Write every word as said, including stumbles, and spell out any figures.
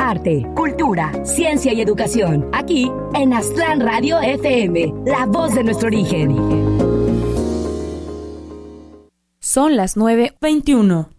arte, cultura, ciencia y educación. Aquí en Aztlán Radio F M, la voz de nuestro origen. Son las nueve veintiuno.